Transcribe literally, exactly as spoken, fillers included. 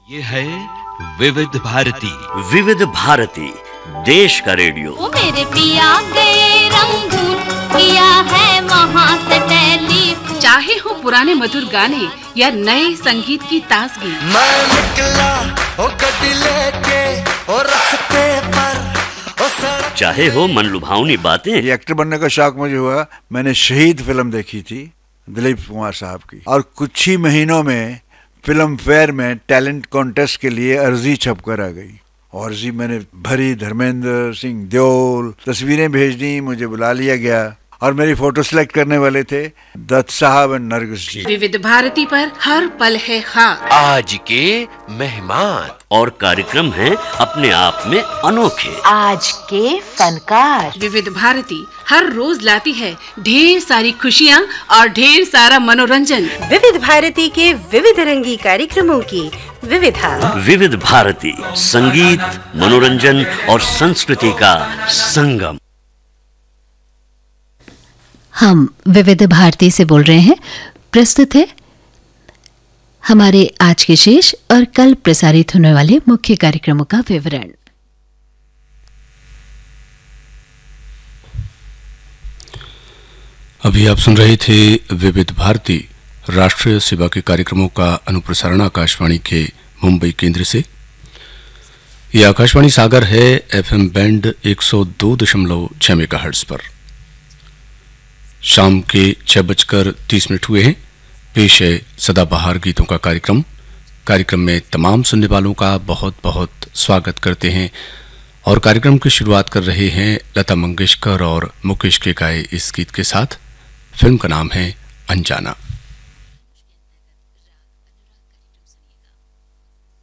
ये है विविध भारती। विविध भारती देश का रेडियो। ओ मेरे पिया गए रंगून, किया है वहाँ से टेलीफोन। चाहे हो पुराने मधुर गाने या नए संगीत की ताजगी, मैं निकला ओ गड्डी लेके ओ रास्ते पर ओ सड़क। चाहे हो मन लुभावनी बातें। ये एक्टर बनने का शौक मुझे हुआ, मैंने शहीद फिल्म देखी थी दिलीप कुमार साहब की, और कुछ ही महीनों में फिल्म फेयर में टैलेंट कॉन्टेस्ट के लिए अर्जी छप कर आ गई। और अर्जी मैंने भरी, धर्मेंद्र सिंह देओल, तस्वीरें भेज दी, मुझे बुला लिया गया और मेरी फोटो सिलेक्ट करने वाले थे दत्त साहब और नरगिस जी। विविध भारती पर हर पल है खास। आज के मेहमान और कार्यक्रम हैं अपने आप में अनोखे। आज के फनकार। विविध भारती हर रोज लाती है ढेर सारी खुशियाँ और ढेर सारा मनोरंजन। विविध भारती के विविध रंगी कार्यक्रमों की विविधा। विविध भारती संगीत, मनोरंजन और संस्कृति का संगम। हम विविध भारती से बोल रहे हैं। प्रस्तुत है हमारे आज के शेष और कल प्रसारित होने वाले मुख्य कार्यक्रमों का विवरण। अभी आप सुन रहे थे विविध भारती राष्ट्रीय सेवा के कार्यक्रमों का अनुप्रसारण आकाशवाणी के मुंबई केंद्र से। यह आकाशवाणी सागर है एफएम बैंड एक सौ दो दशमलव छह मेगाहर्ट्ज पर। शाम के छह बजकर तीस मिनट हुए हैं। पेश है सदाबहार गीतों का कार्यक्रम। कार्यक्रम में तमाम सुनने वालों का बहुत बहुत स्वागत करते हैं और कार्यक्रम की शुरुआत कर रहे हैं लता मंगेशकर और मुकेश के गाए इस गीत के साथ। फिल्म का नाम है अनजाना।